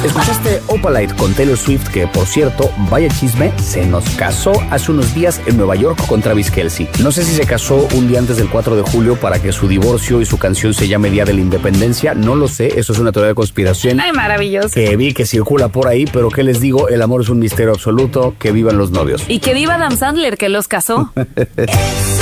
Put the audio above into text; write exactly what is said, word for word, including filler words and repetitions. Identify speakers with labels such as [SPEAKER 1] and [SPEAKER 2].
[SPEAKER 1] Escuchaste Opalite con Taylor Swift, que por cierto, vaya chisme, se nos casó hace unos días en Nueva York con Travis Kelce. No sé si se casó un día antes del cuatro de julio para que su divorcio y su canción se llame Día de la Independencia. No lo sé, eso es una teoría de conspiración.
[SPEAKER 2] Ay, maravilloso.
[SPEAKER 1] Que vi que circula por ahí, pero ¿qué les digo? El amor es un misterio absoluto. Que vivan los novios.
[SPEAKER 2] Y que viva Adam Sandler, que los casó.